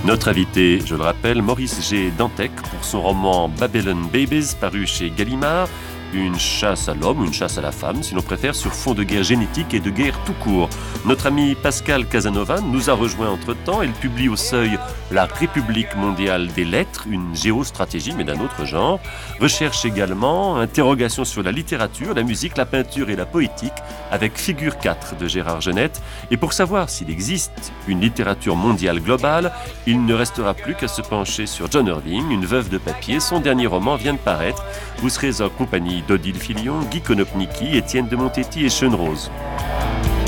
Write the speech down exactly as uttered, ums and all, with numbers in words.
Notre invité, je le rappelle, Maurice G. Dantec, pour son roman Babylon Babies, paru chez Gallimard. Une chasse à l'homme, une chasse à la femme, si l'on préfère, sur fond de guerre génétique et de guerre tout court. Notre ami Pascal Casanova nous a rejoint entre-temps. Elle publie au Seuil La République mondiale des lettres, une géostratégie, mais d'un autre genre. Recherche également, interrogation sur la littérature, la musique, la peinture et la poétique, avec Figure quatre de Gérard Genette. Et pour savoir s'il existe une littérature mondiale globale, il ne restera plus qu'à se pencher sur John Irving, une veuve de papier. Son dernier roman vient de paraître. Vous serez en compagnie d'Odile Filion, Guy Konopnicki, Étienne de Montetti et Sean Rose.